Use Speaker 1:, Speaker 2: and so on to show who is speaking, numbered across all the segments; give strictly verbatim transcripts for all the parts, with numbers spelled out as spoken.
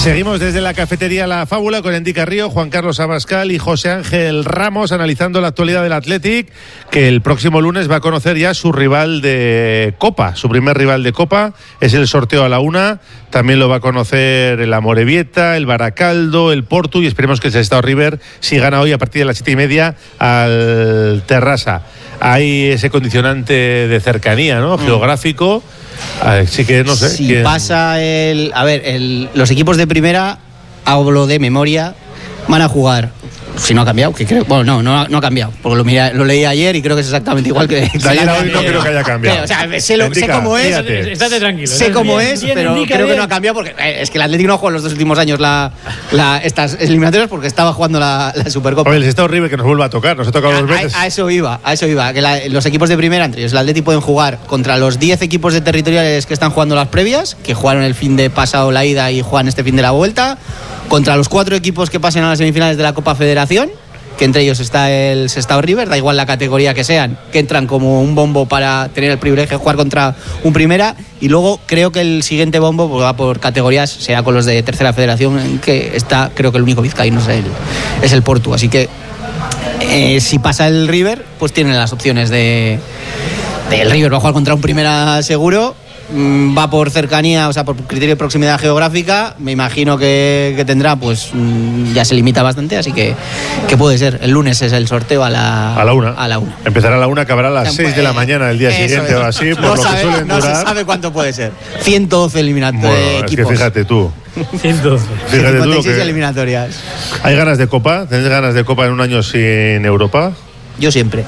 Speaker 1: Seguimos desde la cafetería La Fábula con Endica Río, Juan Carlos Abascal y José Ángel Ramos analizando la actualidad del Athletic, que el próximo lunes va a conocer ya su rival de Copa, su primer rival de Copa, es el sorteo a la una, también lo va a conocer el Amorebieta, el Baracaldo, el Portu y esperemos que el Sestao River si gana hoy a partir de las siete y media al Terrassa. Hay ese condicionante de cercanía, ¿no? Mm. Geográfico. Así que no sé.
Speaker 2: Si
Speaker 1: ¿quién?
Speaker 2: pasa el. A ver, el, los equipos de primera, hablo de memoria, van a jugar. Si no ha cambiado, que creo. Bueno, no, no, no ha cambiado. Porque lo, miré, lo leí ayer y creo que es exactamente igual que.
Speaker 1: De ayer a hoy no creo que haya cambiado.
Speaker 2: O sea, sé, lo, sé cómo es.
Speaker 3: Estate tranquilo.
Speaker 2: Sé cómo
Speaker 3: bien,
Speaker 2: es,
Speaker 3: bien,
Speaker 2: pero
Speaker 3: indica
Speaker 2: creo
Speaker 3: bien.
Speaker 2: que no ha cambiado porque eh, es que el Atlético no ha jugado los dos últimos años la, la, estas eliminatorias porque estaba jugando la, la Supercopa.
Speaker 1: Oye, el Sestao River que nos vuelva a tocar, nos ha tocado
Speaker 2: a,
Speaker 1: dos veces.
Speaker 2: A, a eso iba, a eso iba. Que la, los equipos de primera, entre ellos el Atlético, pueden jugar contra los diez equipos de territoriales que están jugando las previas, que jugaron el fin de pasado la ida y juegan este fin de la vuelta, contra los cuatro equipos que pasen a las semifinales de la Copa Federación, que entre ellos está el Sestao River, da igual la categoría que sean, que entran como un bombo para tener el privilegio de jugar contra un primera, y luego creo que el siguiente bombo pues, va por categorías, será con los de tercera federación, en que está, creo que el único vizcaíno es el, es el Portu, así que eh, si pasa el River, pues tienen las opciones de, de el River va a jugar contra un primera seguro, va por cercanía, o sea, por criterio de proximidad geográfica, me imagino que, que tendrá, pues ya se limita bastante, así que, que puede ser. El lunes es el sorteo a la,
Speaker 1: a la una.
Speaker 2: A la una.
Speaker 1: Empezará a la una, acabará a las seis de la mañana el día
Speaker 2: Eso
Speaker 1: siguiente
Speaker 2: es.
Speaker 1: o así, por
Speaker 2: no
Speaker 1: lo
Speaker 2: sabe,
Speaker 1: que suelen
Speaker 2: no
Speaker 1: durar.
Speaker 2: se sabe cuánto puede ser. ciento doce eliminatorias.
Speaker 1: Bueno,
Speaker 2: equipos.
Speaker 1: es que fíjate tú.
Speaker 3: ciento doce.
Speaker 1: Fíjate tú lo
Speaker 2: cincuenta y seis
Speaker 1: que...
Speaker 2: eliminatorias.
Speaker 1: ¿Hay ganas de Copa? ¿Tenés ganas de Copa en un año sin Europa?
Speaker 2: Yo siempre.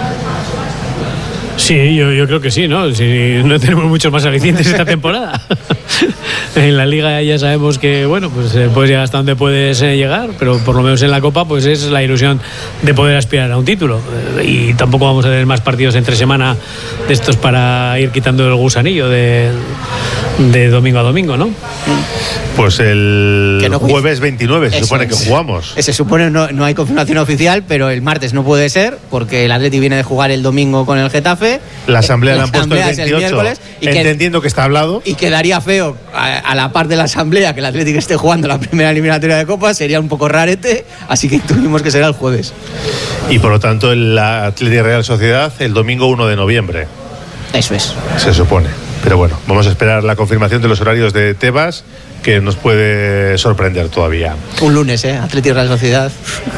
Speaker 3: Sí, yo, yo creo que sí, ¿no? Si no tenemos muchos más alicientes esta temporada. En la Liga ya sabemos que, bueno, pues eh, puedes llegar hasta donde puedes eh, llegar, pero por lo menos en la Copa, pues es la ilusión de poder aspirar a un título. Eh, y tampoco vamos a tener más partidos entre semana de estos para ir quitando el gusanillo de, de domingo a domingo, ¿no?
Speaker 1: Pues el
Speaker 2: no
Speaker 1: jueves veintinueve se
Speaker 2: Eso
Speaker 1: supone que
Speaker 2: es.
Speaker 1: jugamos.
Speaker 2: Se supone no, no hay confirmación oficial, pero el martes no puede ser porque el Atleti viene de jugar el domingo con el Getafe.
Speaker 1: La asamblea la han puesto el
Speaker 2: asamblea es
Speaker 1: veintiocho,
Speaker 2: miércoles, y que-
Speaker 1: entendiendo que está hablado.
Speaker 2: Y quedaría feo a, a la par de la asamblea que el Atlético esté jugando la primera eliminatoria de Copa, sería un poco rarete, así que tuvimos que será el jueves.
Speaker 1: Y por lo tanto el Athletic Real Sociedad el domingo uno de noviembre,
Speaker 2: Eso es.
Speaker 1: se supone. Pero bueno, vamos a esperar la confirmación de los horarios de Tebas, que nos puede sorprender todavía.
Speaker 2: Un lunes, ¿eh? Atlético Real Sociedad.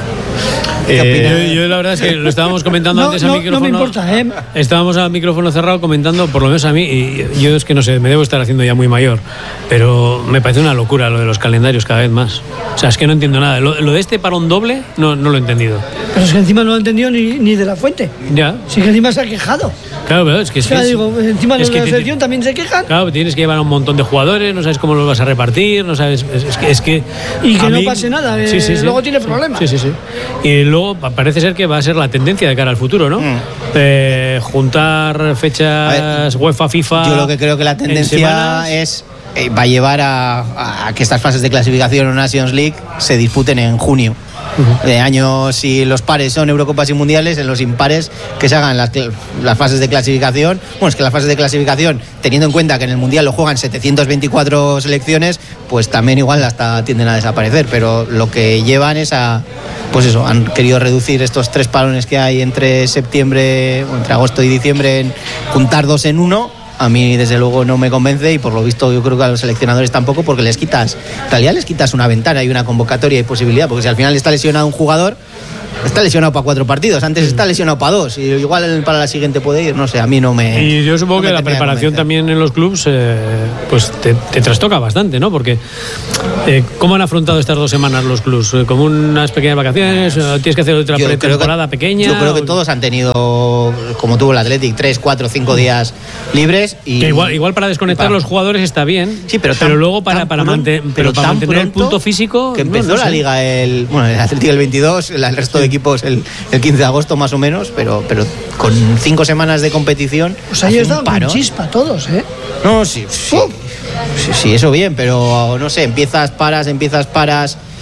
Speaker 2: ¿Qué
Speaker 1: Eh,
Speaker 2: opinas?
Speaker 3: Yo, yo la verdad es que lo estábamos comentando
Speaker 4: No,
Speaker 3: antes
Speaker 4: no,
Speaker 3: a micrófono.
Speaker 4: no me importa, ¿eh?
Speaker 3: Estábamos a micrófono cerrado comentando, por lo menos a mí, y yo es que no sé, me debo estar haciendo ya muy mayor, pero me parece una locura lo de los calendarios cada vez más. O sea, es que no entiendo nada. Lo, lo de este parón doble no, no lo he entendido.
Speaker 4: Pero es que encima no lo ha entendido ni, ni de la fuente.
Speaker 3: Ya.
Speaker 4: Si que encima se ha quejado.
Speaker 3: Claro, pero es que es,
Speaker 4: O sea,
Speaker 3: es-
Speaker 4: digo, encima
Speaker 3: es
Speaker 4: los
Speaker 3: que
Speaker 4: de la
Speaker 3: te-
Speaker 4: selección también se quejan.
Speaker 3: Claro, tienes que llevar a un montón de jugadores, no sabes cómo los vas a repartir, no sabes. Es, es que, es que.
Speaker 4: Y que
Speaker 3: a
Speaker 4: no
Speaker 3: mí-
Speaker 4: pase nada, eh, luego tiene problemas.
Speaker 3: Sí, sí, sí. Y luego pa- parece ser que va a ser la tendencia de cara al futuro, ¿no?
Speaker 2: Mm.
Speaker 3: Eh, juntar fechas
Speaker 2: A
Speaker 3: UEFA, FIFA.
Speaker 2: Yo lo que creo que la
Speaker 3: en
Speaker 2: tendencia
Speaker 3: semanas.
Speaker 2: es eh, va a llevar a, a que estas fases de clasificación en Nations League se disputen en junio. De años, si los pares son Eurocopas y Mundiales, en los impares que se hagan las, las fases de clasificación. Bueno, es que las fases de clasificación, teniendo en cuenta que en el Mundial lo juegan setecientos veinticuatro selecciones, pues también igual hasta tienden a desaparecer. Pero lo que llevan es a, pues eso, han querido reducir estos tres parones que hay entre septiembre, o entre agosto y diciembre, en juntar dos en uno. A mí desde luego no me convence y por lo visto yo creo que a los seleccionadores tampoco, porque les quitas, en realidad les quitas una ventana y una convocatoria y posibilidad, porque si al final está lesionado un jugador, está lesionado para cuatro partidos, antes está lesionado para dos y igual para la siguiente puede ir, no sé, a mí no me...
Speaker 3: Y yo supongo
Speaker 2: no me
Speaker 3: que la
Speaker 2: termina de
Speaker 3: preparación
Speaker 2: convencer.
Speaker 3: también en los clubs eh, pues te, te trastoca bastante, ¿no? Porque eh, ¿cómo han afrontado estas dos semanas los clubs? Eh, ¿Como unas pequeñas vacaciones? ¿O ¿Tienes que hacer otra
Speaker 2: Yo creo que-
Speaker 3: pretemporada pequeña?
Speaker 2: Yo creo que
Speaker 3: ¿O-
Speaker 2: todos han tenido, como tuvo el Athletic, tres, cuatro, cinco días libres y...
Speaker 3: Que igual, igual para desconectar
Speaker 2: y para-
Speaker 3: los jugadores está bien,
Speaker 2: Sí, pero, tan-
Speaker 3: luego para,
Speaker 2: tan
Speaker 3: para,
Speaker 2: pronto-
Speaker 3: manten- pero
Speaker 2: pero
Speaker 3: para
Speaker 2: tan
Speaker 3: mantener el
Speaker 2: pronto
Speaker 3: punto físico.
Speaker 2: que
Speaker 3: no,
Speaker 2: empezó
Speaker 3: no
Speaker 2: la
Speaker 3: sé.
Speaker 2: liga el bueno el Atlético el veintidós, el resto de equipos el, el quince de agosto más o menos, pero pero con cinco semanas de competición
Speaker 4: Pues ahí
Speaker 2: hace un
Speaker 4: estaban con
Speaker 2: parón.
Speaker 4: chispa todos, ¿eh?
Speaker 2: No, sí, sí, sí, sí, eso bien, pero no sé, empiezas, paras, empiezas, paras.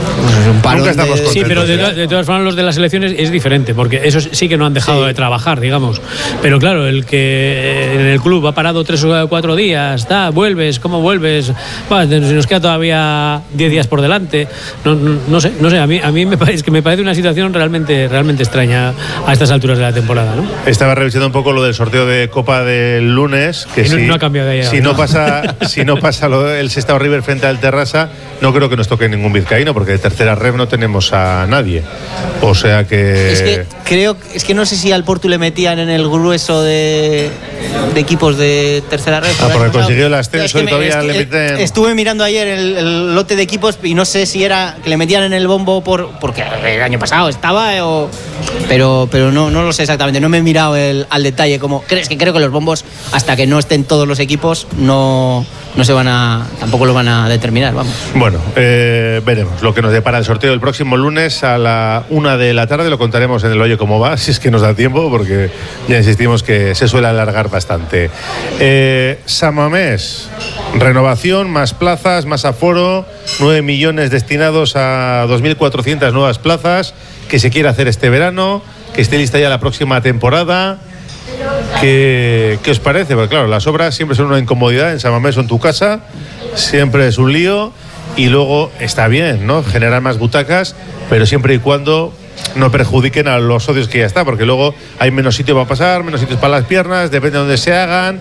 Speaker 2: Pues un parón
Speaker 1: Nunca estamos
Speaker 2: de-
Speaker 1: contentos.
Speaker 3: Sí, pero de,
Speaker 1: ya.
Speaker 3: to- de todas formas los de las elecciones es diferente, porque esos sí que no han dejado
Speaker 2: Sí.
Speaker 3: de trabajar, digamos. Pero claro, el que eh, en el club ha parado tres o cuatro días, está, vuelves, ¿cómo vuelves? Bah, se nos queda todavía diez días por delante. No, no, no sé, no sé, a mí, a mí me parece que me parece una situación realmente, realmente extraña a estas alturas de la temporada, ¿no?
Speaker 1: Estaba revisando un poco lo del sorteo de Copa del lunes, que
Speaker 3: Y no-
Speaker 1: si,
Speaker 3: no ha cambiado de ahí
Speaker 1: si
Speaker 3: ahora,
Speaker 1: no
Speaker 3: ¿no?
Speaker 1: pasa, si no pasa lo del Sestao River frente al Terrassa, no creo que nos toque ningún vizcaíno, porque de tercera ref no tenemos a nadie. O sea que,
Speaker 2: Es que creo, es que no sé si al Portu le metían en el grueso de, de equipos de tercera red.
Speaker 1: Ah, porque consiguió el ascenso y todavía le meten-
Speaker 2: Estuve mirando ayer el, el lote de equipos y no sé si era que le metían en el bombo por porque el año pasado estaba eh, o pero pero no no lo sé exactamente. No me he mirado el, al detalle como crees que creo que los bombos hasta que no estén todos los equipos no no se van a tampoco lo van a determinar. Vamos.
Speaker 1: bueno, eh, veremos lo que nos depara el sorteo del próximo lunes a la una de la tarde. Lo contaremos en el Oye Cómo Va, si es que nos da tiempo, porque ya insistimos que se suele alargar bastante. Eh, San Mamés, renovación, más plazas, más aforo, nueve millones destinados a dos mil cuatrocientas nuevas plazas, que se quiere hacer este verano, que esté lista ya la próxima temporada. ¿Qué, ¿Qué os parece? Porque claro, las obras siempre son una incomodidad en San Mamés o en tu casa, siempre es un lío, y luego está bien, ¿no? Generar más butacas, pero siempre y cuando no perjudiquen a los socios que ya está, porque luego hay menos sitio para pasar, menos sitios para las piernas, depende de dónde se hagan.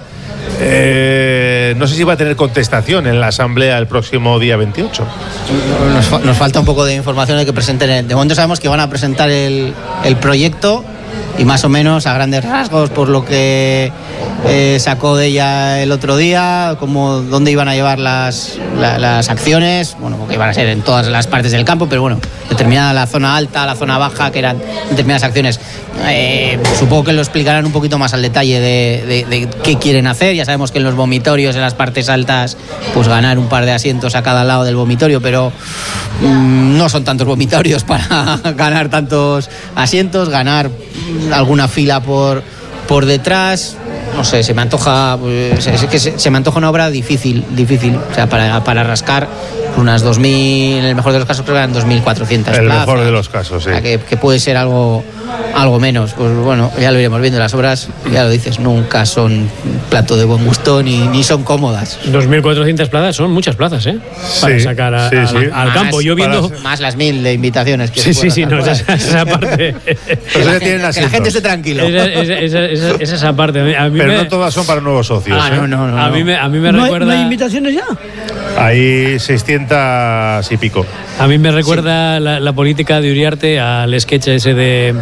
Speaker 1: Eh, no sé si va a tener contestación en la asamblea el próximo día veintiocho.
Speaker 2: Nos, fa- nos falta un poco de información de que presenten. De momento sabemos que van a presentar el, el proyecto y más o menos a grandes rasgos por lo que eh, sacó de ella el otro día, como dónde iban a llevar las, la- las acciones, bueno, porque iban a ser en todas las partes del campo, pero bueno, determinada la zona alta, la zona baja, que eran determinadas acciones. Eh, supongo que lo explicarán un poquito más al detalle de, de- de qué quieren hacer. Ya sabemos que en los vomitorios, en las partes altas, pues ganar un par de asientos a cada lado del vomitorio, pero mm, no son tantos vomitorios para ganar tantos asientos, ganar mm, alguna fila por, por detrás. No sé, se me antoja pues, es que se, se me antoja una obra difícil, difícil, o sea, para, para rascar unas dos mil, en el mejor de los casos creo que eran dos mil cuatrocientas
Speaker 1: El
Speaker 2: plazas.
Speaker 1: mejor de los casos, sí.
Speaker 2: O sea, que, que puede ser algo, algo menos. Pues bueno, ya lo iremos viendo. Las obras, ya lo dices, nunca son plato de buen gusto ni, ni son cómodas.
Speaker 3: dos mil cuatrocientas plazas son muchas plazas, ¿eh? Para
Speaker 1: Sí,
Speaker 3: sacar a-
Speaker 1: sí,
Speaker 3: a-
Speaker 1: sí.
Speaker 3: al campo.
Speaker 2: Más-
Speaker 3: Yo viendo.
Speaker 1: para-
Speaker 2: Más las mil de invitaciones que
Speaker 3: Sí,
Speaker 2: se
Speaker 3: sí,
Speaker 2: pueden
Speaker 3: sí,
Speaker 2: sacar
Speaker 3: no, esa,
Speaker 2: por ahí.
Speaker 3: esa parte.
Speaker 1: Pero ya tienen
Speaker 2: Que la
Speaker 1: asientos.
Speaker 2: gente esté tranquilo.
Speaker 3: Esa, esa, esa, esa- esa- esa parte. A mí
Speaker 1: Pero
Speaker 3: me,
Speaker 1: no todas son para nuevos socios.
Speaker 2: Ah,
Speaker 1: ¿eh?
Speaker 2: no, no, no.
Speaker 3: a
Speaker 2: no.
Speaker 3: mí me, a mí me
Speaker 4: ¿No hay,
Speaker 3: recuerda.
Speaker 4: no hay invitaciones ya?
Speaker 1: Hay seiscientas y pico.
Speaker 3: A mí me recuerda la, la política de Uriarte al sketch ese de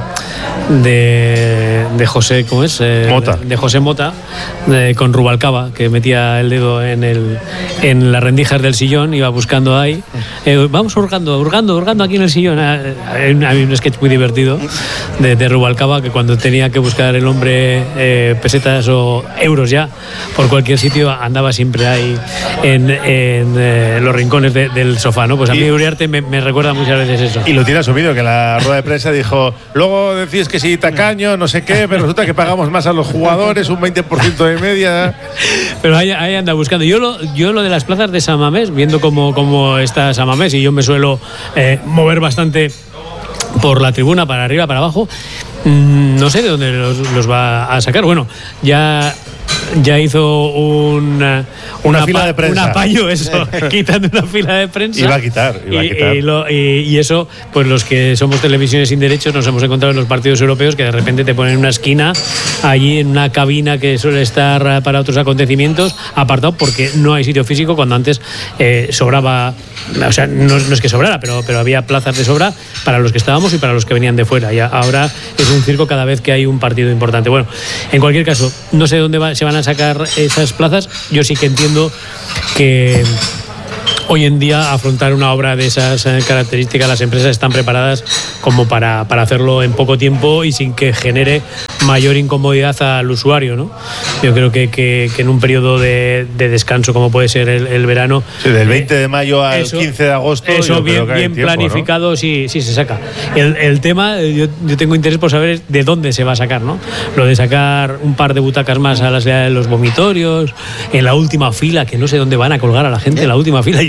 Speaker 3: de, de José, ¿cómo es? Eh,
Speaker 1: Mota.
Speaker 3: De, de José Mota, de- con Rubalcaba, que metía el dedo en el en las rendijas del sillón, iba buscando ahí. Eh, vamos hurgando, hurgando, hurgando aquí en el sillón. Ah, Hay un, hay un sketch muy divertido de, de Rubalcaba, que cuando tenía que buscar el hombre eh, pesetas o euros ya por cualquier sitio, andaba siempre ahí en, en, eh, los rincones de- del sofá, ¿no? Pues a mí
Speaker 1: Y-
Speaker 3: Uriarte me, me recuerda muchas veces eso.
Speaker 1: Y lo tiene asumido, que en la rueda de prensa dijo, luego decís que sí, tacaño, no sé qué, pero resulta que pagamos más a los jugadores, un veinte por ciento de media.
Speaker 3: Pero ahí, ahí anda buscando. Yo lo, yo lo de las plazas de San Mamés, viendo cómo, cómo está San Mamés, y yo me suelo eh, mover bastante por la tribuna, para arriba, para abajo, mm, no sé de dónde los, los va a sacar. Bueno, ya... Ya hizo una,
Speaker 1: Una fila
Speaker 3: pa-
Speaker 1: de prensa.
Speaker 3: Un apaño, eso, quitando una fila de prensa.
Speaker 1: Iba a quitar, iba a
Speaker 3: Y-
Speaker 1: quitar.
Speaker 3: Y, lo- y- y eso, pues los que somos televisiones sin derechos nos hemos encontrado en los partidos europeos, que de repente te ponen en una esquina, allí en una cabina que suele estar eh, para otros acontecimientos, apartado porque no hay sitio físico, cuando antes eh, sobraba, o sea, no, no es que sobrara, pero, pero había plazas de sobra para los que estábamos y para los que venían de fuera. Y ahora es un circo cada vez que hay un partido importante. Bueno, en cualquier caso, no sé dónde va- se van a sacar esas plazas. Yo sí que entiendo que hoy en día afrontar una obra de esas eh, características, las empresas están preparadas como para, para hacerlo en poco tiempo y sin que genere mayor incomodidad al usuario, ¿no? Yo creo que, que, que en un periodo de, de descanso como puede ser el, el verano,
Speaker 1: Sí, del veinte de mayo al
Speaker 3: eso-
Speaker 1: quince de agosto.
Speaker 3: eso
Speaker 1: yo creo
Speaker 3: bien,
Speaker 1: que hay
Speaker 3: bien
Speaker 1: tiempo, ¿no?
Speaker 3: planificado, sí, sí se saca. El, el tema, eh, yo, yo tengo interés por saber de dónde se va a sacar, ¿no? Lo de sacar un par de butacas más a la salida de los vomitorios, en la última fila, que no sé dónde van a colgar a la gente, en la última fila. Yo es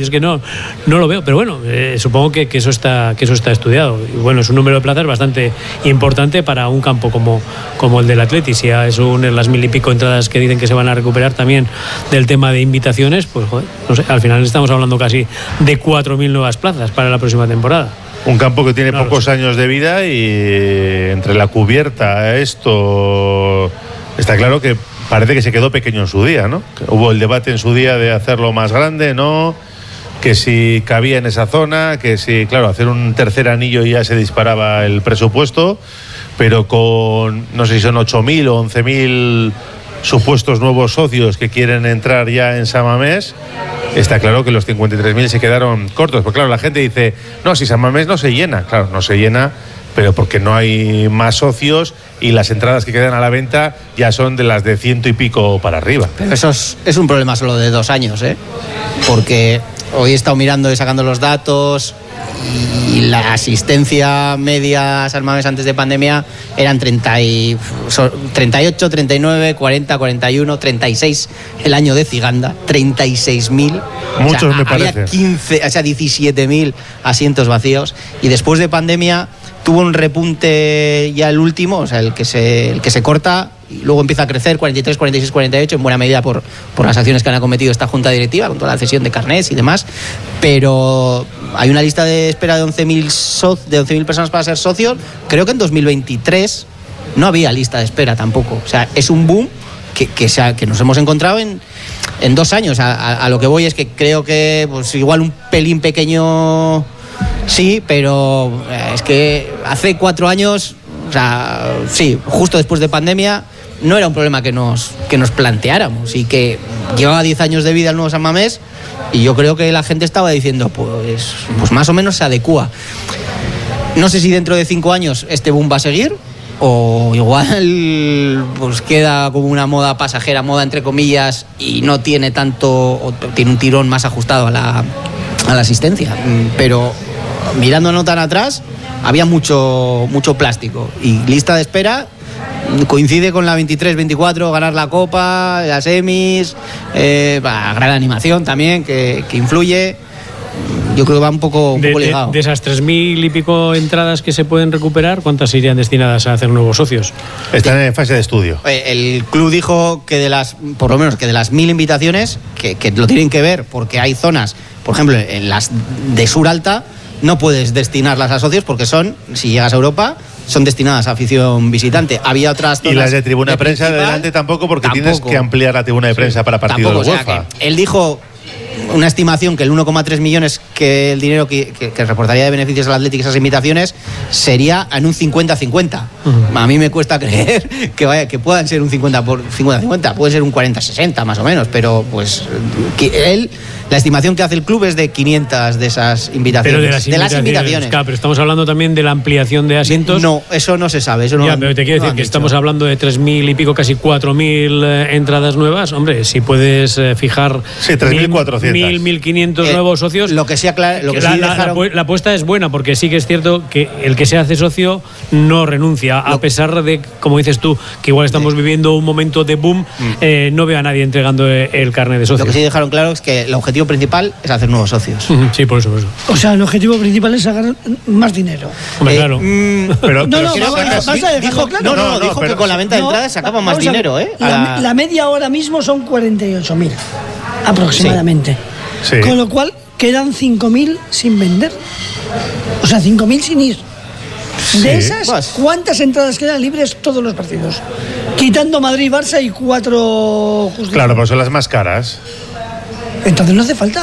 Speaker 3: es que no, no lo veo. Pero bueno, eh, supongo que, que, eso está, que eso está estudiado. Y bueno, es un número de plazas bastante importante para un campo como, como el del Atleti. Si a eso unen las mil y pico entradas que dicen que se van a recuperar también del tema de invitaciones, pues joder, no sé, al final estamos hablando casi de cuatro mil nuevas plazas para la próxima temporada.
Speaker 1: Un campo que tiene
Speaker 3: no
Speaker 1: pocos años de vida y entre la cubierta, esto, está claro que parece que se quedó pequeño en su día, ¿no? Hubo el debate en su día de hacerlo más grande, ¿no? Que si cabía en esa zona, que si, claro, hacer un tercer anillo ya se disparaba el presupuesto, pero con, no sé si son ocho mil o once mil supuestos nuevos socios que quieren entrar ya en San Mamés, está claro que los cincuenta y tres mil se quedaron cortos. Porque claro, la gente dice, no, si San Mamés no se llena. Claro, no se llena, pero porque no hay más socios y las entradas que quedan a la venta ya son de las de ciento y pico para arriba.
Speaker 2: Pero eso es, es un problema solo de dos años, ¿eh? Porque hoy he estado mirando y sacando los datos y la asistencia media a San Mamés antes de pandemia eran treinta y, treinta y ocho, treinta y nueve, cuarenta, cuarenta y uno, treinta y seis el año de Ciganda, treinta y seis mil.
Speaker 1: Muchos,
Speaker 2: o sea,
Speaker 1: me
Speaker 2: había
Speaker 1: parece.
Speaker 2: quince, o sea, diecisiete mil asientos vacíos y después de pandemia tuvo un repunte ya el último, o sea, el que se, el que se corta y luego empieza a crecer, cuarenta y tres, cuarenta y seis, cuarenta y ocho, en buena medida por, por las acciones que han acometido esta junta directiva, con toda la cesión de carnets y demás, pero hay una lista de espera de once mil so, de once mil personas para ser socios. Creo que en dos mil veintitrés no había lista de espera tampoco, o sea, es un boom que, que, se ha, que nos hemos encontrado en, en dos años. A, a, a lo que voy es que creo que pues igual un pelín pequeño sí, pero es que hace cuatro años, o sea, sí, justo después de pandemia, no era un problema que nos, que nos planteáramos y que llevaba diez años de vida el nuevo San Mamés y yo creo que la gente estaba diciendo, pues, pues más o menos se adecúa. No sé si dentro de cinco años este boom va a seguir o igual pues queda como una moda pasajera, moda entre comillas, y no tiene tanto, o tiene un tirón más ajustado a la, a la asistencia, pero mirando no tan atrás había mucho, mucho plástico y lista de espera. Coincide con la veintitrés veinticuatro, ganar la Copa, las semis, eh, gran animación también que, que influye. Yo creo que va un poco, un
Speaker 3: de,
Speaker 2: poco ligado.
Speaker 3: De, de esas tres mil y pico entradas que se pueden recuperar, ¿cuántas irían destinadas a hacer nuevos socios?
Speaker 1: Están en fase de estudio.
Speaker 2: El club dijo que de las, por lo menos que de las mil invitaciones, que, que lo tienen que ver, porque hay zonas, por ejemplo, en las de sur alta, no puedes destinarlas a socios porque son, si llegas a Europa, son destinadas a afición visitante. Había otras zonas.
Speaker 1: Y las de tribuna de prensa
Speaker 2: principal,
Speaker 1: adelante tampoco, porque
Speaker 2: tampoco.
Speaker 1: tienes que ampliar la tribuna de prensa sí. para partidos
Speaker 2: Tampoco,
Speaker 1: de
Speaker 2: o sea,
Speaker 1: UEFA.
Speaker 2: que él dijo una estimación que el uno coma tres millones que el dinero que, que, que reportaría de beneficios al Atlético esas invitaciones sería en un cincuenta cincuenta. Uh-huh. A mí me cuesta creer que vaya que puedan ser un cincuenta por cincuenta cincuenta, puede ser un cuarenta sesenta más o menos, pero pues que él, la estimación que hace el club es de quinientas de esas invitaciones.
Speaker 3: Pero de las,
Speaker 2: de
Speaker 3: invitaciones,
Speaker 2: las invitaciones.
Speaker 3: Claro, pero estamos hablando también de la ampliación de asientos.
Speaker 2: No, eso no se sabe. Eso no,
Speaker 3: ya, pero te quiero
Speaker 2: no
Speaker 3: decir que
Speaker 2: dicho.
Speaker 3: estamos hablando de tres mil y pico, casi cuatro mil eh, entradas nuevas. Hombre, si puedes eh, fijar
Speaker 1: sí, tres mil cuatrocientos.
Speaker 3: mil, mil quinientos eh, nuevos socios.
Speaker 2: Lo que sí, aclara, lo que
Speaker 3: la,
Speaker 2: sí
Speaker 3: la,
Speaker 2: dejaron...
Speaker 3: la, la apuesta es buena, porque sí que es cierto que el que se hace socio no renuncia,
Speaker 2: lo,
Speaker 3: a pesar de, como dices tú, que igual estamos sí. viviendo un momento de boom, mm. eh, no veo a nadie entregando el carnet de socio.
Speaker 2: Lo que sí dejaron claro es que el objetivo principal es hacer nuevos socios.
Speaker 3: Sí, por eso, por eso.
Speaker 4: O sea, el objetivo principal es sacar más dinero.
Speaker 3: Hombre,
Speaker 2: eh,
Speaker 3: claro.
Speaker 2: Mm,
Speaker 1: pero,
Speaker 4: no,
Speaker 1: pero
Speaker 4: no,
Speaker 1: si
Speaker 4: vas,
Speaker 1: sacas,
Speaker 4: vas a dejarlo claro.
Speaker 2: No, no,
Speaker 1: no, no
Speaker 2: dijo
Speaker 1: pero,
Speaker 2: que con la venta de
Speaker 4: no,
Speaker 2: entradas sacaba más dinero, ¿eh?
Speaker 4: La, la media ahora mismo son cuarenta y ocho mil, aproximadamente.
Speaker 1: Sí. Sí.
Speaker 4: Con lo cual quedan cinco mil sin vender. O sea, cinco mil sin ir. De sí. esas, pues, ¿cuántas entradas quedan libres todos los partidos? Quitando Madrid, Barça y cuatro Justicia.
Speaker 1: Claro, pues son las más caras.
Speaker 4: Entonces no hace falta.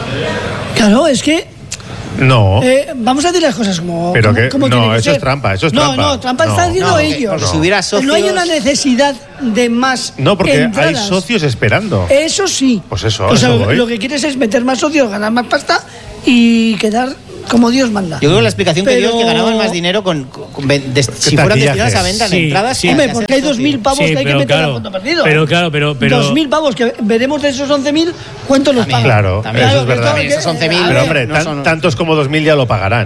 Speaker 4: Claro, es que
Speaker 1: no.
Speaker 4: Eh, vamos a decir las cosas como.
Speaker 1: Pero
Speaker 4: como,
Speaker 1: que,
Speaker 4: como
Speaker 1: no, eso
Speaker 4: ser.
Speaker 1: es trampa, eso es
Speaker 4: no,
Speaker 1: trampa.
Speaker 4: No, no, trampa
Speaker 1: no,
Speaker 4: están diciendo
Speaker 2: no,
Speaker 4: ellos.
Speaker 2: no. Si hubiera socios...
Speaker 4: No hay una necesidad de más.
Speaker 1: No, porque
Speaker 4: entradas.
Speaker 1: hay socios esperando.
Speaker 4: Eso sí.
Speaker 1: Pues eso.
Speaker 4: O sea,
Speaker 1: eso
Speaker 4: lo que quieres es meter más socios, ganar más pasta y quedar como Dios manda.
Speaker 2: Yo creo que la explicación
Speaker 4: pero...
Speaker 2: que dio es que ganaban más dinero con, con, con de, si fueran destinadas a venta de
Speaker 3: sí,
Speaker 2: entradas.
Speaker 3: Sí,
Speaker 4: hombre, porque hay dos mil pavos
Speaker 3: sí,
Speaker 4: que hay que meter
Speaker 3: claro,
Speaker 4: a fondo perdido.
Speaker 3: Pero claro, pero, pero
Speaker 4: dos mil pavos que veremos de esos once mil, ¿cuántos los pagan?
Speaker 1: Claro,
Speaker 2: también,
Speaker 1: eso es verdad.
Speaker 2: Esos once mil,
Speaker 1: pero hombre,
Speaker 2: no
Speaker 1: tan,
Speaker 2: son...
Speaker 1: tantos como dos mil ya lo pagarán.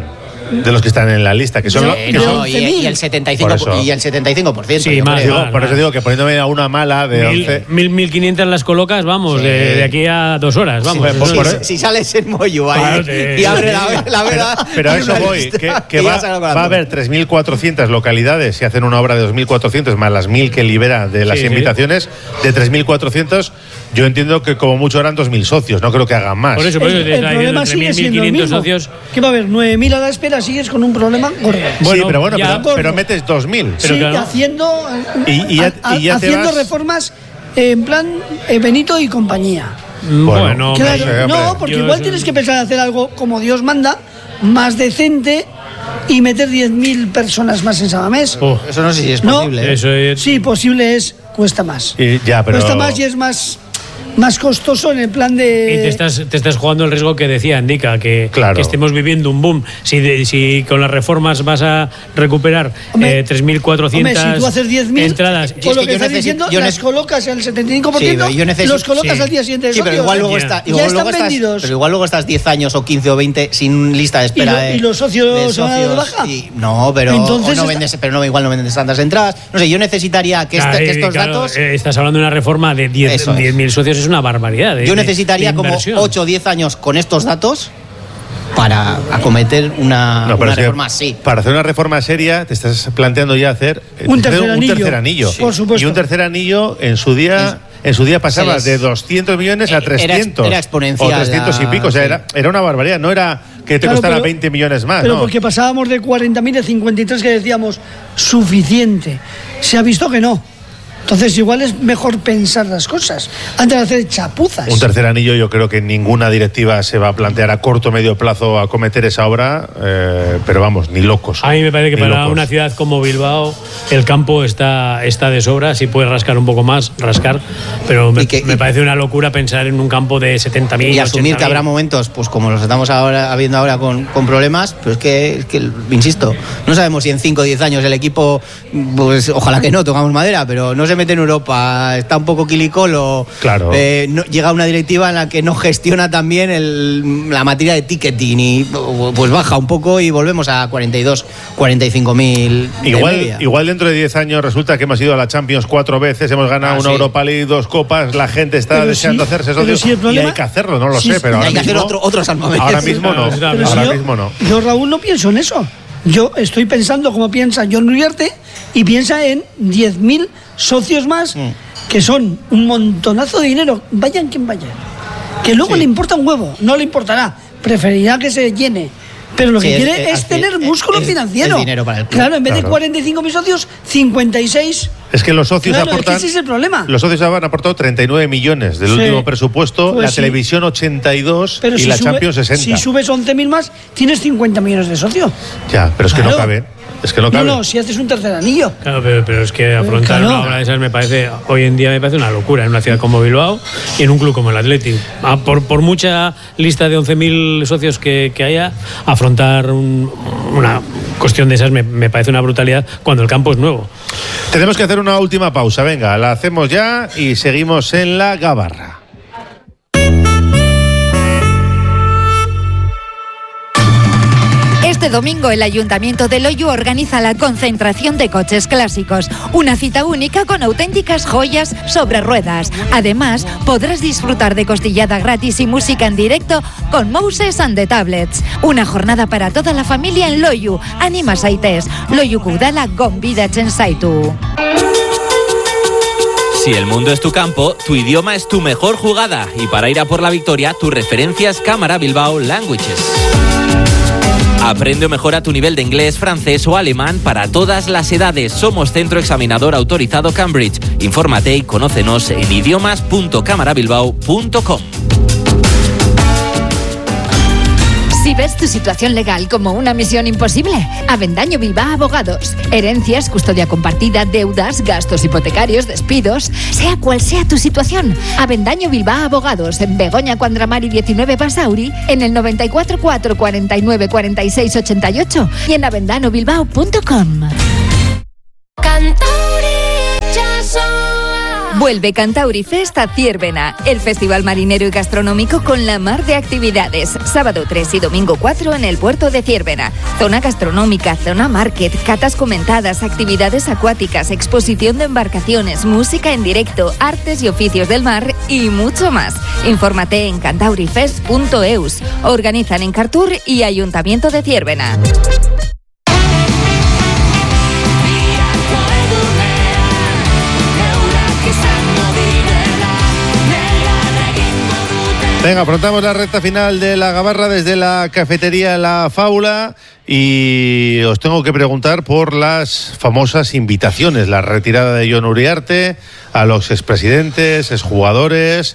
Speaker 1: de los que están en la lista, que son,
Speaker 2: Sí,
Speaker 1: lo- que
Speaker 2: no,
Speaker 1: son-
Speaker 2: y, y el setenta y cinco
Speaker 1: Por eso.
Speaker 2: y el setenta y cinco por ciento.
Speaker 3: Sí,
Speaker 2: yo
Speaker 3: más,
Speaker 2: creo.
Speaker 3: más.
Speaker 1: por eso digo que poniéndome a una mala de
Speaker 3: Mil,
Speaker 1: once.
Speaker 3: mil, mil quinientas las colocas, vamos,
Speaker 2: Sí.
Speaker 3: de, de aquí a dos horas, vamos.
Speaker 1: Sí, por-
Speaker 3: Eso
Speaker 1: por-
Speaker 3: es-
Speaker 1: por-
Speaker 2: Si sales en Moyu ahí
Speaker 3: Claro, sí.
Speaker 2: y abre la, la vela.
Speaker 1: Pero a
Speaker 2: hay
Speaker 1: eso
Speaker 2: una
Speaker 1: voy,
Speaker 2: lista
Speaker 1: que, que
Speaker 2: y
Speaker 1: va,
Speaker 2: vas a
Speaker 1: va a haber tres mil cuatrocientas localidades si hacen una obra de dos mil cuatrocientos más las mil que libera de las
Speaker 3: Sí, sí.
Speaker 1: invitaciones, de tres mil cuatrocientos. Yo entiendo que como mucho eran dos mil socios, no creo que hagan más.
Speaker 3: Por eso, por eso
Speaker 4: El,
Speaker 3: te
Speaker 4: el
Speaker 3: estaba diciendo,
Speaker 4: problema
Speaker 3: entre
Speaker 4: sigue
Speaker 3: mil,
Speaker 4: siendo el
Speaker 3: mil
Speaker 4: mismo.
Speaker 3: quinientos socios.
Speaker 4: Que va a haber nueve mil a la espera, sigues con un problema gordo.
Speaker 1: sí,
Speaker 3: Bueno,
Speaker 1: pero bueno,
Speaker 3: ya-
Speaker 1: pero, pero metes dos mil.
Speaker 3: Pero
Speaker 4: sí,
Speaker 3: claro.
Speaker 4: haciendo,
Speaker 1: Y- y ya-
Speaker 4: a- a-
Speaker 1: y ya te
Speaker 4: haciendo
Speaker 1: vas-
Speaker 4: reformas en plan eh, Benito y compañía.
Speaker 1: Bueno,
Speaker 3: Bueno,
Speaker 1: Claro,
Speaker 3: hombre,
Speaker 1: sí, hombre.
Speaker 4: no, porque
Speaker 3: Yo
Speaker 4: igual
Speaker 3: eso-
Speaker 4: tienes que pensar en hacer algo como Dios manda, más decente y meter diez mil personas más en Samamés.
Speaker 3: oh,
Speaker 2: Eso no sé si es
Speaker 4: No,
Speaker 2: posible. ¿eh?
Speaker 3: eso es.
Speaker 4: Sí, posible es, cuesta más.
Speaker 1: Y ya, pero-
Speaker 4: Cuesta más y es más, más costoso en el plan de...
Speaker 3: Y te estás, te estás jugando el riesgo que decía Indica, que,
Speaker 1: Claro.
Speaker 3: que estemos viviendo un boom. Si, de- si con las reformas vas a recuperar
Speaker 4: Hombre,
Speaker 3: eh, tres mil cuatrocientas
Speaker 4: Hombre, si tú haces diez mil,
Speaker 3: entradas.
Speaker 2: Yo
Speaker 4: con
Speaker 2: es
Speaker 4: lo
Speaker 2: que
Speaker 4: que
Speaker 2: yo
Speaker 4: estás
Speaker 2: necesito-
Speaker 4: diciendo,
Speaker 2: yo
Speaker 4: las
Speaker 2: nece-
Speaker 4: colocas al setenta y cinco por
Speaker 2: Sí,
Speaker 4: ciento,
Speaker 2: pero yo necesito-
Speaker 4: los colocas
Speaker 3: sí.
Speaker 4: al día siguiente de
Speaker 2: Sí, pero
Speaker 4: socios.
Speaker 2: igual luego,
Speaker 3: Ya.
Speaker 2: está,
Speaker 4: Ya
Speaker 2: igual
Speaker 4: están
Speaker 2: luego estás,
Speaker 4: vendidos.
Speaker 2: pero igual luego estás diez años o quince o veinte sin lista de
Speaker 4: ¿Y,
Speaker 2: espera.
Speaker 4: lo-
Speaker 2: de-
Speaker 4: y los socios
Speaker 2: de
Speaker 4: se van a dar de
Speaker 2: socios
Speaker 4: baja?
Speaker 2: y- no, pero
Speaker 4: Entonces
Speaker 2: o no
Speaker 4: está-
Speaker 2: vendes, pero no, igual no vendes tantas entradas. No sé, yo necesitaría que, este-
Speaker 3: Claro,
Speaker 2: que
Speaker 3: y
Speaker 2: estos
Speaker 3: claro,
Speaker 2: datos.
Speaker 3: eh, estás hablando de una reforma de
Speaker 2: Eso es.
Speaker 3: diez mil socios, es una barbaridad. de-
Speaker 2: Yo
Speaker 3: de-
Speaker 2: necesitaría
Speaker 3: de
Speaker 2: como
Speaker 3: inversión.
Speaker 2: ocho o diez años con estos datos para acometer una,
Speaker 1: No, pero
Speaker 2: una
Speaker 1: es que
Speaker 2: reforma así.
Speaker 1: para hacer una reforma seria te estás planteando ya hacer eh,
Speaker 4: Un
Speaker 1: hacer
Speaker 4: tercer anillo.
Speaker 1: tercer anillo.
Speaker 4: Sí. Por supuesto.
Speaker 1: Y un tercer anillo en su día en su día pasaba
Speaker 2: les-
Speaker 1: de doscientos millones a
Speaker 2: Era ex-
Speaker 1: trescientos
Speaker 2: era exponencial
Speaker 1: o trescientos y
Speaker 2: la-
Speaker 1: pico, o sea,
Speaker 2: sí.
Speaker 1: era, era una barbaridad, no era que te
Speaker 4: Claro,
Speaker 1: costara
Speaker 4: pero-
Speaker 1: veinte millones más,
Speaker 4: Pero
Speaker 1: ¿no?
Speaker 4: porque pasábamos de cuarenta mil a cincuenta y tres que decíamos suficiente. Se ha visto que no. Entonces igual es mejor pensar las cosas antes de hacer chapuzas.
Speaker 1: Un tercer anillo, yo creo que ninguna directiva se va a plantear a corto o medio plazo acometer esa obra, eh, pero vamos, ni locos.
Speaker 3: A mí me parece que
Speaker 1: Ni
Speaker 3: para
Speaker 1: locos.
Speaker 3: una ciudad como Bilbao el campo está, está de sobra. Si puedes rascar un poco más, rascar. Pero me,
Speaker 2: Y que-
Speaker 3: me
Speaker 2: y-
Speaker 3: parece una locura pensar en un campo de setenta mil.
Speaker 2: Y asumir que habrá momentos, pues como los estamos ahora habiendo ahora con, con problemas, pero es que, es que, insisto, no sabemos si en cinco o diez años el equipo, pues ojalá que no, tocamos madera, pero no se mete en Europa, está un poco quilicolo.
Speaker 1: Claro.
Speaker 2: Eh, no- llega una directiva en la que no gestiona también el- la materia de ticketing y pues baja un poco y volvemos a cuarenta y dos, cuarenta y cinco mil. de
Speaker 1: Igual,
Speaker 2: media.
Speaker 1: igual dentro de diez años resulta que hemos ido a la Champions cuatro veces, hemos ganado
Speaker 2: Ah,
Speaker 1: una
Speaker 2: sí.
Speaker 1: Europa League, dos copas, la gente está
Speaker 4: Pero
Speaker 1: deseando
Speaker 4: sí,
Speaker 1: hacerse
Speaker 4: pero
Speaker 1: socios
Speaker 4: sí, el problema-
Speaker 1: y hay que hacerlo, no lo
Speaker 4: sí,
Speaker 1: sé, pero
Speaker 2: Y
Speaker 1: ahora
Speaker 2: hay que hacer
Speaker 1: mismo,
Speaker 2: otro, otro San Mamés.
Speaker 1: ahora mismo no,
Speaker 3: Pero
Speaker 4: Pero si
Speaker 1: ahora
Speaker 4: yo,
Speaker 1: mismo no.
Speaker 4: yo, Raúl, no pienso en eso. Yo estoy pensando como piensa John Uriarte y piensa en diez mil socios más,
Speaker 2: Mm.
Speaker 4: que son un montonazo de dinero, vayan quien vaya. Que luego
Speaker 2: Sí.
Speaker 4: le importa un huevo, no le importará, preferirá que se llene. Pero lo
Speaker 2: Sí,
Speaker 4: que
Speaker 2: es-
Speaker 4: quiere
Speaker 2: es-
Speaker 4: es, tener
Speaker 2: es-
Speaker 4: músculo
Speaker 2: es-
Speaker 4: financiero.
Speaker 2: es dinero para el club.
Speaker 4: Claro, en vez de
Speaker 1: Claro.
Speaker 4: cuarenta y cinco mil socios, cincuenta y seis.
Speaker 1: Es que los socios
Speaker 4: Claro, es que
Speaker 1: aportan.
Speaker 4: ese es el problema.
Speaker 1: Los socios han aportado treinta y nueve millones del
Speaker 4: Sí.
Speaker 1: último presupuesto,
Speaker 4: Pues
Speaker 1: la
Speaker 4: sí.
Speaker 1: televisión ochenta y dos
Speaker 4: Pero
Speaker 1: y
Speaker 4: si
Speaker 1: la
Speaker 4: sube-
Speaker 1: Champions sesenta.
Speaker 4: Si subes once mil más, tienes cincuenta millones de socios.
Speaker 1: Ya, pero es que no
Speaker 4: Claro.
Speaker 1: cabe. Es que no
Speaker 4: No,
Speaker 1: cabe.
Speaker 4: no, si haces un tercer anillo.
Speaker 3: Claro, pero, pero es que afrontar
Speaker 4: claro.
Speaker 3: una obra de esas me parece, hoy en día me parece una locura en una ciudad como Bilbao y en un club como el Athletic. Ah, por, por mucha lista de once mil socios que, que haya, afrontar un- una cuestión de esas me, me parece una brutalidad cuando el campo es nuevo.
Speaker 1: Tenemos que hacer una última pausa. Venga, la hacemos ya y seguimos en la Gabarra.
Speaker 5: Este domingo el Ayuntamiento de Loiu organiza la concentración de coches clásicos, una cita única con auténticas joyas sobre ruedas. Además, podrás disfrutar de costillada gratis y música en directo con Moses and the Tablets. Una jornada para toda la familia en Loiu. Anima Saites, Loiu Kudala Gonbidatzen Zaitu.
Speaker 6: Si el mundo es tu campo, tu idioma es tu mejor jugada. Y para ir a por la victoria, tu referencia es Cámara Bilbao Languages. Aprende o mejora tu nivel de inglés, francés o alemán para todas las edades. Somos centro examinador autorizado Cambridge. Infórmate y conócenos en idiomas punto camarabilbao punto com.
Speaker 5: Si ves tu situación legal como una misión imposible, Avendaño Bilbao Abogados. Herencias, custodia compartida, deudas, gastos hipotecarios, despidos, sea cual sea tu situación. Avendaño Bilbao Abogados en Begoña Cuandramari diecinueve Basauri, en el noventa y cuatro cuatro cuarenta y nueve cuarenta y seis ochenta y ocho y en avendanobilbao punto com. Vuelve Cantauri Fest a Ziérbena, el festival marinero y gastronómico con la mar de actividades. Sábado tres y domingo cuatro en el puerto de Ziérbena. Zona gastronómica, zona market, catas comentadas, actividades acuáticas, exposición de embarcaciones, música en directo, artes y oficios del mar y mucho más. Infórmate en cantaurifest punto eus. Organizan Encartur y Ayuntamiento de Ziérbena.
Speaker 1: Venga, afrontamos la recta final de la Gabarra desde la cafetería La Fábula y os tengo que preguntar por las famosas invitaciones, la retirada de Jon Uriarte a los expresidentes, exjugadores.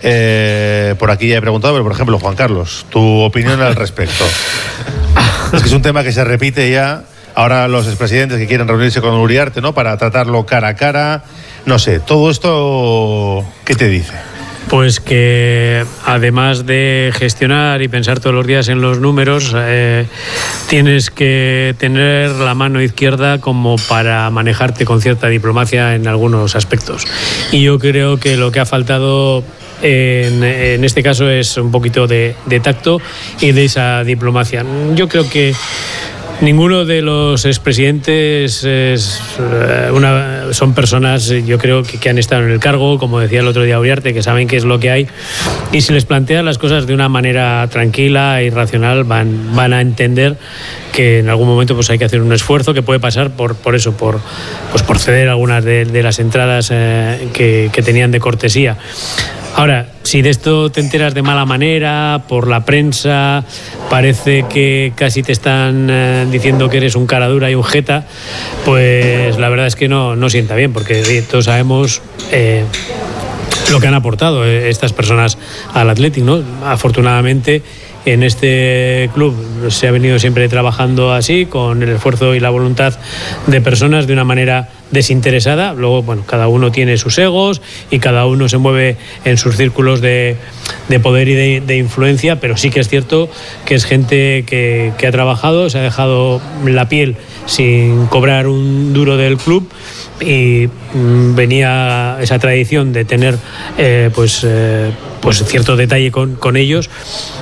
Speaker 1: Eh, por aquí ya he preguntado, pero por ejemplo, Juan Carlos, tu opinión al respecto. Es que es un tema que se repite ya. Ahora los expresidentes que quieren reunirse con Uriarte, ¿no? Para tratarlo cara a cara. No sé, todo esto, ¿qué te dice?
Speaker 3: Pues que además de gestionar y pensar todos los días en los números, eh, tienes que tener la mano izquierda como para manejarte con cierta diplomacia en algunos aspectos. Y yo creo que lo que ha faltado en, en este caso es un poquito de, de tacto y de esa diplomacia. Yo creo que ninguno de los expresidentes es una, son personas, yo creo, que, que han estado en el cargo, como decía el otro día Uriarte, que saben qué es lo que hay, y si les plantean las cosas de una manera tranquila y racional, van, van a entender que en algún momento pues hay que hacer un esfuerzo que puede pasar por, por eso, por, pues por ceder algunas de, de las entradas eh, que, que tenían de cortesía. Ahora, si de esto te enteras de mala manera, por la prensa, parece que casi te están eh, diciendo que eres un cara dura y un jeta, pues la verdad es que no, no sienta bien, porque todos sabemos eh, lo que han aportado estas personas al Athletic, ¿no? Afortunadamente, en este club se ha venido siempre trabajando así, con el esfuerzo y la voluntad de personas de una manera desinteresada. Luego, bueno, cada uno tiene sus egos y cada uno se mueve en sus círculos de, de poder y de, de influencia, pero sí que es cierto que es gente que, que ha trabajado, se ha dejado la piel sin cobrar un duro del club, y mmm, venía esa tradición de tener eh, pues, eh, pues cierto detalle con, con ellos.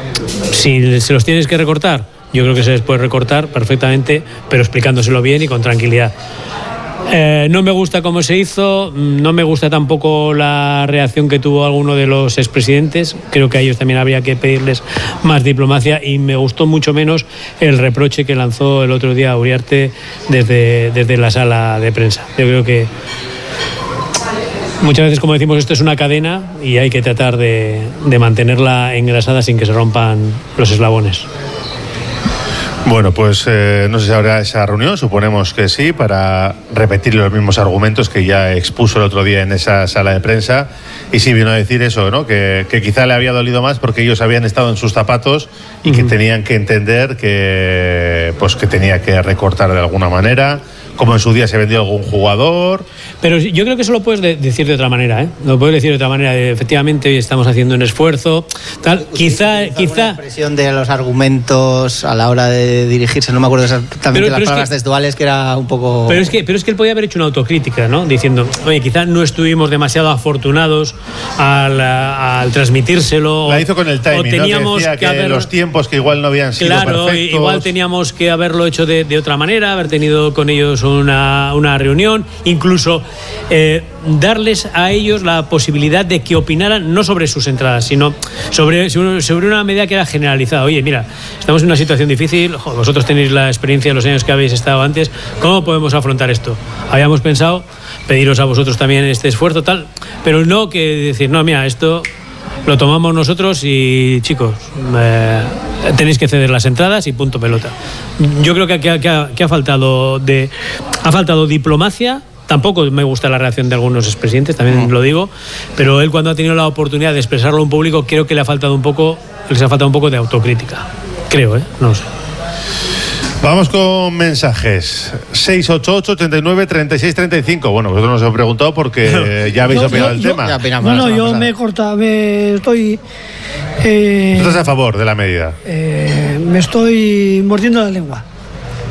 Speaker 3: Si se los tienes que recortar, yo creo que se les puede recortar perfectamente, pero explicándoselo bien y con tranquilidad. Eh, no me gusta cómo se hizo, no me gusta tampoco la reacción que tuvo alguno de los expresidentes. Creo que a ellos también habría que pedirles más diplomacia, y me gustó mucho menos el reproche que lanzó el otro día Uriarte desde, desde la sala de prensa. Yo creo que muchas veces, como decimos, esto es una cadena y hay que tratar de, de mantenerla engrasada sin que se rompan los eslabones.
Speaker 1: Bueno, pues eh, no sé si habrá esa reunión, suponemos que sí, para repetir los mismos argumentos que ya expuso el otro día en esa sala de prensa. Y sí vino a decir eso, ¿no? Que, que quizá le había dolido más porque ellos habían estado en sus zapatos y que uh-huh. tenían que entender que, pues, que tenía que recortar de alguna manera, como en su día se vendió algún jugador.
Speaker 3: Pero yo creo que eso lo puedes de- decir de otra manera, ¿eh? Lo puedes decir de otra manera. Efectivamente, hoy estamos haciendo un esfuerzo. Tal. Quizá, quizá.
Speaker 2: La expresión de los argumentos a la hora de dirigirse, no me acuerdo exactamente pero, las pero palabras es que, textuales, que era un poco.
Speaker 3: Pero es que, pero es que él podía haber hecho una autocrítica, ¿no? Diciendo, oye, quizá no estuvimos demasiado afortunados al, al transmitírselo.
Speaker 1: La hizo con el timing,
Speaker 3: o teníamos
Speaker 1: ¿no? Que,
Speaker 3: que,
Speaker 1: que
Speaker 3: haber...
Speaker 1: los tiempos que igual no habían sido
Speaker 3: claro,
Speaker 1: perfectos.
Speaker 3: Igual teníamos que haberlo hecho de, de otra manera, haber tenido con ellos una, una reunión, incluso eh, darles a ellos la posibilidad de que opinaran no sobre sus entradas, sino sobre, sobre una medida que era generalizada. Oye, mira, estamos en una situación difícil, joder, vosotros tenéis la experiencia de los años que habéis estado antes, ¿cómo podemos afrontar esto? Habíamos pensado pediros a vosotros también este esfuerzo, tal, pero no que decir, no, mira, esto lo tomamos nosotros y, chicos, eh, tenéis que ceder las entradas y punto pelota. Yo creo que, que, que, ha, que ha faltado de ha faltado diplomacia. Tampoco me gusta la reacción de algunos expresidentes, también lo digo, pero él, cuando ha tenido la oportunidad de expresarlo en público, creo que le ha faltado un poco, les ha faltado un poco de autocrítica. Creo, ¿eh? No lo sé.
Speaker 1: Vamos con mensajes. seis ocho ocho, ochenta y nueve, treinta y seis, treinta y cinco. Bueno, vosotros nos hemos preguntado porque ya habéis yo, opinado el tema.
Speaker 4: Ya no, no, yo me he cortado, me estoy... Eh,
Speaker 1: ¿Estás a favor de la medida?
Speaker 4: Eh, me estoy mordiendo la lengua.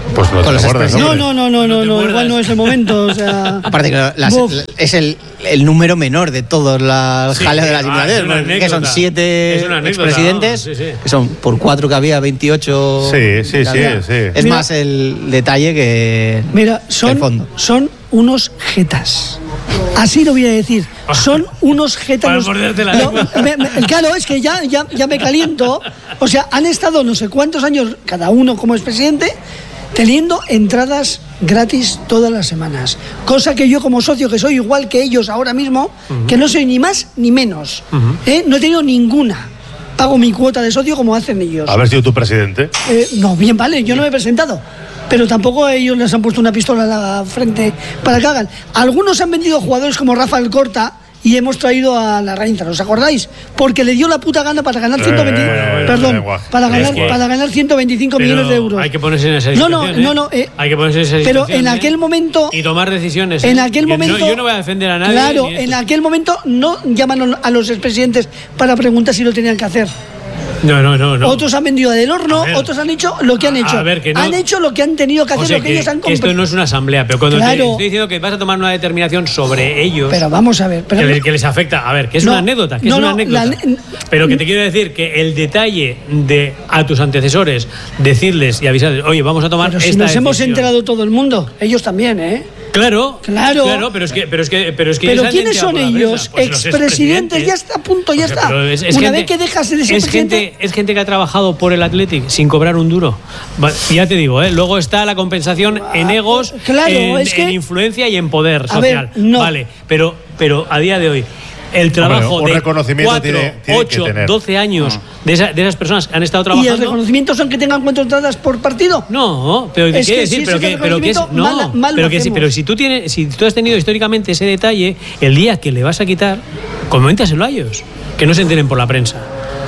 Speaker 1: Pues no,
Speaker 2: Con los
Speaker 1: guardas,
Speaker 4: No, no, no, no, no, no, igual no es el momento. O sea,
Speaker 2: aparte que las,
Speaker 4: Uf.
Speaker 2: es el, el número menor de todos los
Speaker 3: Sí,
Speaker 2: jaleos de las
Speaker 3: ah,
Speaker 2: inmunidades,
Speaker 3: es una
Speaker 2: que
Speaker 3: anécdota.
Speaker 2: son siete
Speaker 3: Es una anécdota,
Speaker 2: expresidentes,
Speaker 3: ¿no? Sí, sí.
Speaker 2: que son por cuatro que había, veintiocho.
Speaker 1: Sí, sí, sí,
Speaker 2: Había.
Speaker 1: sí.
Speaker 2: Es
Speaker 4: Mira.
Speaker 2: más el detalle que
Speaker 4: mira,
Speaker 2: el
Speaker 4: son,
Speaker 2: fondo.
Speaker 4: son unos jetas. Así lo voy a decir. Son unos jetas.
Speaker 3: Para
Speaker 4: los-
Speaker 3: morderte la
Speaker 4: no,
Speaker 3: lengua.
Speaker 4: me- me- claro, es que ya, ya, ya me caliento. O sea, han estado no sé cuántos años cada uno como expresidente teniendo entradas gratis todas las semanas. Cosa que yo como socio, que soy igual que ellos ahora mismo, que no soy ni más ni menos, ¿eh? No he tenido ninguna. Pago mi cuota de socio como hacen ellos.
Speaker 1: Haber sido tu presidente.
Speaker 4: Eh, no, bien, vale, yo no me he presentado. Pero tampoco ellos les han puesto una pistola a la frente para que hagan. Algunos han vendido jugadores como Rafael Corta y hemos traído a la Reintra, ¿os acordáis? Porque le dio la puta gana para ganar ciento veinte,
Speaker 1: bueno, bueno,
Speaker 4: perdón,
Speaker 1: lenguaje.
Speaker 4: para ganar,
Speaker 3: Es que-
Speaker 4: para ganar ciento veinticinco
Speaker 3: Pero
Speaker 4: millones de euros.
Speaker 3: Hay que ponerse en esa
Speaker 4: No,
Speaker 3: situación.
Speaker 4: no,
Speaker 3: ¿eh?
Speaker 4: no, no, eh,
Speaker 3: hay que ponerse en esa
Speaker 4: pero
Speaker 3: situación.
Speaker 4: en
Speaker 3: ¿eh?
Speaker 4: aquel momento-
Speaker 3: Y tomar decisiones.
Speaker 4: En
Speaker 3: ¿eh?
Speaker 4: aquel
Speaker 3: Yo no-
Speaker 4: momento.
Speaker 3: Yo no voy a defender a nadie.
Speaker 4: Claro,
Speaker 3: ni esto.
Speaker 4: en aquel momento no llaman a los expresidentes para preguntar si lo tenían que hacer.
Speaker 3: No, no, no. no.
Speaker 4: Otros han vendido del horno,
Speaker 3: A ver.
Speaker 4: otros han hecho lo que han
Speaker 3: A-
Speaker 4: hecho.
Speaker 3: a ver, que no-
Speaker 4: Han hecho lo que han tenido que hacer,
Speaker 3: O sea,
Speaker 4: lo que,
Speaker 3: que,
Speaker 4: ellos han
Speaker 3: que esto
Speaker 4: comprado.
Speaker 3: no es una asamblea, pero cuando te
Speaker 4: Claro.
Speaker 3: estoy diciendo que vas a tomar una determinación sobre ellos,
Speaker 4: Pero vamos a ver. Pero
Speaker 3: que,
Speaker 4: no-
Speaker 3: le- que les afecta, a ver, que es
Speaker 4: No,
Speaker 3: una anécdota, que
Speaker 4: no,
Speaker 3: es una
Speaker 4: no,
Speaker 3: anécdota.
Speaker 4: la-
Speaker 3: pero que te quiero decir que el detalle de a tus antecesores decirles y avisarles, oye, vamos a tomar
Speaker 4: Pero si
Speaker 3: esta
Speaker 4: nos hemos
Speaker 3: decisión".
Speaker 4: enterado todo el mundo, ellos también, ¿eh?
Speaker 3: Claro,
Speaker 4: Claro.
Speaker 3: claro, pero es que, pero es que, pero es que
Speaker 4: Pero
Speaker 3: se han
Speaker 4: ¿quiénes
Speaker 3: enterado
Speaker 4: son
Speaker 3: por la
Speaker 4: ellos?
Speaker 3: prensa. Pues los
Speaker 4: Expresidentes, ya está, punto, ya
Speaker 3: O sea,
Speaker 4: está.
Speaker 3: pero es- es
Speaker 4: Una
Speaker 3: gente-
Speaker 4: vez que dejas de ser
Speaker 3: es
Speaker 4: presidente,
Speaker 3: gente, es gente que ha trabajado por el Athletic sin cobrar un duro. Va- Ya te digo, ¿eh? Luego está la compensación en egos,
Speaker 4: claro,
Speaker 3: en,
Speaker 4: es que-
Speaker 3: en influencia y en poder
Speaker 4: A ver,
Speaker 3: social.
Speaker 4: no.
Speaker 3: Vale, pero, pero a día de hoy el trabajo
Speaker 1: un
Speaker 3: de
Speaker 1: reconocimiento
Speaker 3: cuatro,
Speaker 1: tiene- tiene que
Speaker 3: ocho,
Speaker 1: tener.
Speaker 3: doce años de, esa- de esas personas que han estado
Speaker 4: ¿y el
Speaker 3: trabajando.
Speaker 4: reconocimiento son que tengan cuatro entradas por partido?
Speaker 3: No, pero
Speaker 4: Es
Speaker 3: ¿qué quiere
Speaker 4: que si
Speaker 3: decir? Pero
Speaker 4: ese
Speaker 3: que, pero que es,
Speaker 4: reconocimiento,
Speaker 3: no,
Speaker 4: mal- mal lo
Speaker 3: pero que sí,
Speaker 4: hacemos.
Speaker 3: pero si tú tienes, si tú has tenido históricamente ese detalle, el día que le vas a quitar, coméntaselo a ellos, que no se enteren por la prensa.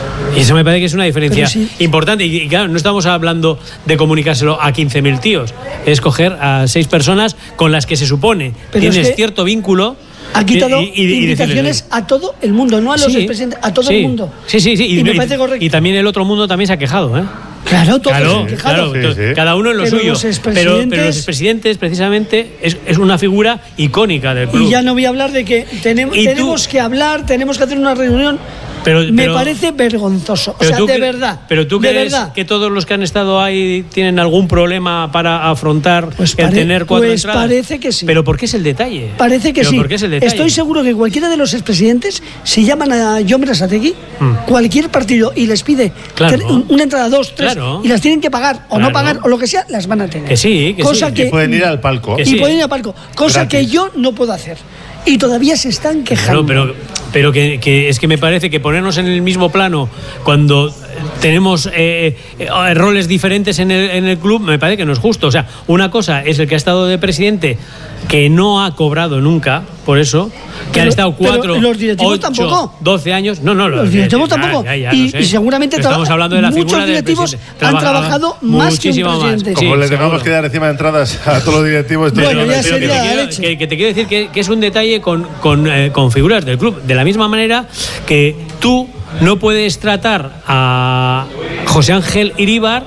Speaker 3: Y eso me parece que es una diferencia
Speaker 4: Pero sí.
Speaker 3: importante. Y, y claro, no estamos hablando de comunicárselo a quince mil tíos, es coger a seis personas con las que se supone
Speaker 4: Pero
Speaker 3: tienes
Speaker 4: es que
Speaker 3: cierto vínculo.
Speaker 4: Ha quitado
Speaker 3: y- y- y
Speaker 4: invitaciones
Speaker 3: decirles,
Speaker 4: a todo el mundo, no a los
Speaker 3: sí,
Speaker 4: expresidentes, a todo
Speaker 3: sí,
Speaker 4: el mundo.
Speaker 3: Sí, sí, sí.
Speaker 4: Y, me parece correcto.
Speaker 3: y también el otro mundo también se ha quejado, ¿eh?
Speaker 4: claro, todos
Speaker 3: Claro,
Speaker 4: se han quejado.
Speaker 3: claro,
Speaker 1: Sí, sí.
Speaker 3: cada uno en lo
Speaker 4: Pero
Speaker 3: suyo.
Speaker 4: los
Speaker 3: pero,
Speaker 4: expresidentes-
Speaker 3: pero los expresidentes, precisamente, es, es una figura icónica del club.
Speaker 4: Y ya no voy a hablar de que tenemos,
Speaker 3: Y tú-
Speaker 4: tenemos que hablar, tenemos que hacer una reunión.
Speaker 3: Pero-
Speaker 4: me
Speaker 3: pero-
Speaker 4: parece vergonzoso. O
Speaker 3: Pero
Speaker 4: sea,
Speaker 3: tú
Speaker 4: de
Speaker 3: cre-
Speaker 4: verdad.
Speaker 3: Pero tú
Speaker 4: de
Speaker 3: crees
Speaker 4: verdad.
Speaker 3: que todos los que han estado ahí tienen algún problema para afrontar
Speaker 4: Pues
Speaker 3: el
Speaker 4: pare-
Speaker 3: tener cuatro
Speaker 4: pues
Speaker 3: entradas.
Speaker 4: parece que sí.
Speaker 3: Pero ¿por qué es el detalle?
Speaker 4: Parece que
Speaker 3: ¿Pero
Speaker 4: sí.
Speaker 3: ¿Por qué es el detalle?
Speaker 4: Estoy seguro que cualquiera de los expresidentes, si llaman a John Berasategui, cualquier partido y les pide
Speaker 3: Claro.
Speaker 4: tre- un- una entrada, dos, tres,
Speaker 3: Claro.
Speaker 4: y las tienen que pagar o no
Speaker 3: Claro.
Speaker 4: pagar o lo que sea, las van a tener.
Speaker 3: Que sí, que
Speaker 4: Cosa
Speaker 3: sí.
Speaker 4: que,
Speaker 1: Y pueden ir al palco.
Speaker 3: Que
Speaker 4: y
Speaker 3: sí.
Speaker 4: pueden ir a palco. Cosa
Speaker 1: Gratis.
Speaker 4: que yo no puedo hacer. Y todavía se están quejando.
Speaker 3: No, pero, pero que, que es que me parece que ponernos en el mismo plano cuando tenemos eh, eh, roles diferentes en el, en el club, me parece que no es justo. O sea, una cosa es el que ha estado de presidente, que no ha cobrado nunca, por eso, que
Speaker 4: Pero-
Speaker 3: han estado
Speaker 4: pero
Speaker 3: cuatro,
Speaker 4: los directivos
Speaker 3: ocho,
Speaker 4: tampoco.
Speaker 3: doce años. No, no,
Speaker 4: Los directivos tampoco.
Speaker 3: ya, ya,
Speaker 4: y,
Speaker 3: lo sé.
Speaker 4: y seguramente
Speaker 3: Pero estamos
Speaker 4: traba-
Speaker 3: hablando de la
Speaker 4: muchos
Speaker 3: figura del
Speaker 4: directivos
Speaker 3: presidente.
Speaker 4: han
Speaker 3: Trabaja-
Speaker 4: trabajado más que un
Speaker 3: muchísimo más.
Speaker 4: presidente.
Speaker 1: Como
Speaker 3: Sí,
Speaker 1: le tengamos
Speaker 3: seguro.
Speaker 1: que dar encima de entradas a todos los directivos. esto
Speaker 4: Bueno,
Speaker 1: es-
Speaker 4: ya
Speaker 3: pero que,
Speaker 4: sería
Speaker 3: te
Speaker 4: la
Speaker 3: quiero,
Speaker 4: leche.
Speaker 3: que- que te quiero decir que, que es un detalle con, con, eh, con figuras del club. De la misma manera que tú no puedes tratar a José Ángel Iríbar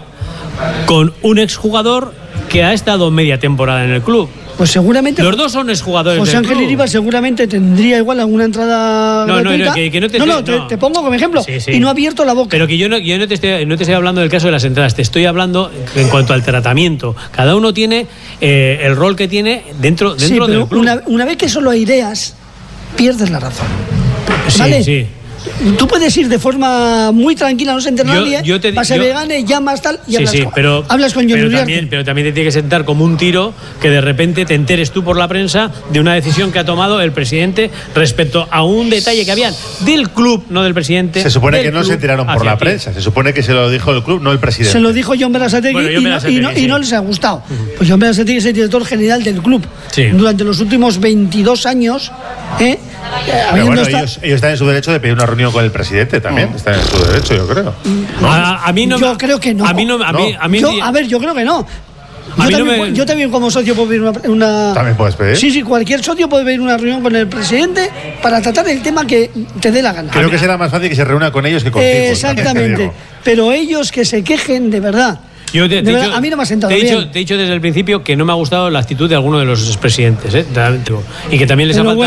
Speaker 3: con un exjugador que ha estado media temporada en el club.
Speaker 4: Pues seguramente.
Speaker 3: Los dos son exjugadores
Speaker 4: José
Speaker 3: del
Speaker 4: Ángel
Speaker 3: club.
Speaker 4: Iribar seguramente tendría igual alguna entrada
Speaker 3: No, no,
Speaker 4: gratuita.
Speaker 3: no, que- que no te
Speaker 4: no,
Speaker 3: estoy-
Speaker 4: te,
Speaker 3: no.
Speaker 4: te pongo como ejemplo.
Speaker 3: Sí, sí.
Speaker 4: Y no ha abierto la boca.
Speaker 3: Pero que yo no, yo no te estoy, no te estoy hablando del caso de las entradas, te estoy hablando en cuanto al tratamiento. Cada uno tiene eh, el rol que tiene dentro,
Speaker 4: sí,
Speaker 3: dentro
Speaker 4: pero
Speaker 3: del club.
Speaker 4: una, una vez que solo aireas, pierdes la razón.
Speaker 3: Sí,
Speaker 4: ¿Vale?
Speaker 3: sí.
Speaker 4: Tú puedes ir de forma muy tranquila, no se entera
Speaker 3: Yo-
Speaker 4: nadie,
Speaker 3: yo te-
Speaker 4: pase
Speaker 3: yo-
Speaker 4: vegane, llamas tal y
Speaker 3: Sí,
Speaker 4: hablas,
Speaker 3: sí,
Speaker 4: con,
Speaker 3: pero,
Speaker 4: hablas con John
Speaker 3: pero,
Speaker 4: Uriarte.
Speaker 3: también, pero también te tiene que sentar como un tiro que de repente te enteres tú por la prensa de una decisión que ha tomado el presidente respecto a un detalle que había del club, no del presidente.
Speaker 1: Se supone
Speaker 3: del
Speaker 1: que no
Speaker 3: club
Speaker 1: se enteraron por
Speaker 3: hacia
Speaker 1: la
Speaker 3: aquí.
Speaker 1: prensa. Se supone que se lo dijo el club, no el presidente.
Speaker 4: Se lo dijo John Berasategui
Speaker 3: Bueno, John
Speaker 4: y, no,
Speaker 3: Berasategui,
Speaker 4: y no- y
Speaker 3: sí.
Speaker 4: no les ha gustado. Pues John Berasategui es el director general del club.
Speaker 3: Sí.
Speaker 4: Durante los últimos veintidós años, ¿eh?
Speaker 1: Pero
Speaker 4: habiendo
Speaker 1: bueno,
Speaker 4: estado-
Speaker 1: ellos, ellos están en su derecho de pedir una reunión con el presidente también. Están en su derecho, yo creo.
Speaker 3: A, a mí no
Speaker 4: Yo
Speaker 3: me-
Speaker 4: creo que no.
Speaker 3: A mí no, a mí,
Speaker 1: No.
Speaker 3: a mí
Speaker 4: Yo- a ver, yo creo que no. Yo,
Speaker 3: mí no
Speaker 4: también,
Speaker 3: me-
Speaker 4: yo también como socio puedo pedir una, una-
Speaker 1: También puedes pedir.
Speaker 4: Sí, sí, cualquier socio puede pedir una reunión con el presidente para tratar el tema que te dé la gana.
Speaker 1: Creo que será más fácil que se reúna con ellos que contigo.
Speaker 4: Eh, exactamente.
Speaker 1: también te digo.
Speaker 4: Pero ellos que se quejen de verdad
Speaker 3: Yo te, te
Speaker 4: verdad,
Speaker 3: dicho,
Speaker 4: a mí no me ha sentado
Speaker 3: te he
Speaker 4: bien.
Speaker 3: dicho, te he dicho desde el principio que no me ha gustado la actitud de alguno de los expresidentes, ¿eh? Y que también les ha
Speaker 4: Pero
Speaker 3: faltado